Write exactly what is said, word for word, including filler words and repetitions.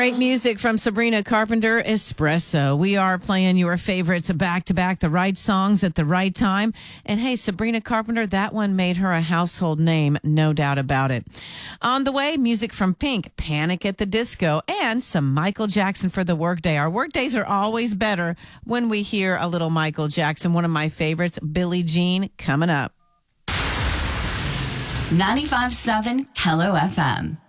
Great music from Sabrina Carpenter, Espresso. We are playing your favorites back to back, the right songs at the right time. And hey, Sabrina Carpenter, that one made her a household name, no doubt about it. On the way, music from Pink, Panic at the Disco, and some Michael Jackson for the workday. Our workdays are always better when we hear a little Michael Jackson. One of my favorites, Billie Jean, coming up. ninety-five point seven Hello F M.